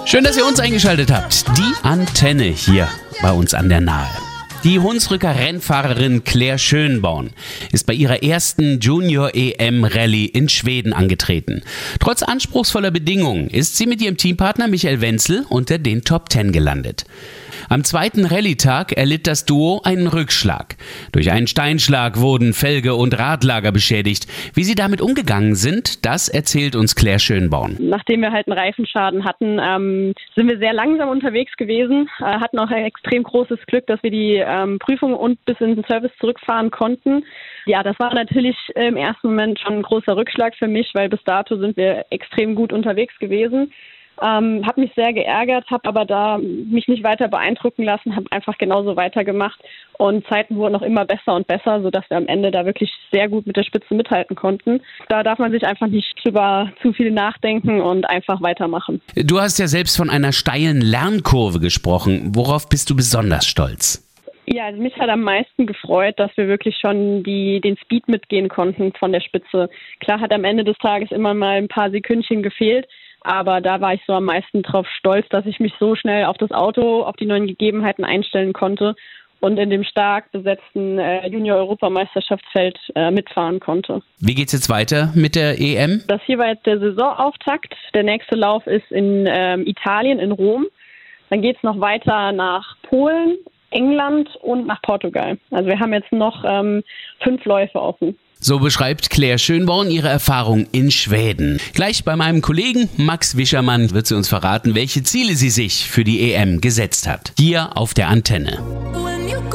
Schön, dass ihr uns eingeschaltet habt. Die Antenne hier bei uns an der Nahe. Die Hunsrücker Rennfahrerin Claire Schönborn ist bei ihrer ersten Junior EM Rallye in Schweden angetreten. Trotz anspruchsvoller Bedingungen ist sie mit ihrem Teampartner Michael Wenzel unter den Top 10 gelandet. Am zweiten Rallye-Tag erlitt das Duo einen Rückschlag. Durch einen Steinschlag wurden Felge und Radlager beschädigt. Wie sie damit umgegangen sind, das erzählt uns Claire Schönborn. Nachdem wir halt einen Reifenschaden hatten, sind wir sehr langsam unterwegs gewesen, hatten auch ein extrem großes Glück, dass wir die Prüfung und bis in den Service zurückfahren konnten. Ja, das war natürlich im ersten Moment schon ein großer Rückschlag für mich, weil bis dato sind wir extrem gut unterwegs gewesen. Habe mich sehr geärgert, habe aber da mich nicht weiter beeindrucken lassen, habe einfach genauso weitergemacht und Zeiten wurden auch immer besser und besser, sodass wir am Ende da wirklich sehr gut mit der Spitze mithalten konnten. Da darf man sich einfach nicht drüber zu viel nachdenken und einfach weitermachen. Du hast ja selbst von einer steilen Lernkurve gesprochen. Worauf bist du besonders stolz? Ja, also mich hat am meisten gefreut, dass wir wirklich schon den Speed mitgehen konnten von der Spitze. Klar hat am Ende des Tages immer mal ein paar Sekündchen gefehlt, aber da war ich so am meisten drauf stolz, dass ich mich so schnell auf das Auto, auf die neuen Gegebenheiten einstellen konnte und in dem stark besetzten Junior-Europameisterschaftsfeld mitfahren konnte. Wie geht's jetzt weiter mit der EM? Das hier war jetzt der Saisonauftakt. Der nächste Lauf ist in Italien, in Rom. Dann geht's noch weiter nach Polen, England und nach Portugal. Also wir haben jetzt noch 5 Läufe offen. So beschreibt Claire Schönborn ihre Erfahrung in Schweden. Gleich bei meinem Kollegen Max Wischermann wird sie uns verraten, welche Ziele sie sich für die EM gesetzt hat. Hier auf der Antenne.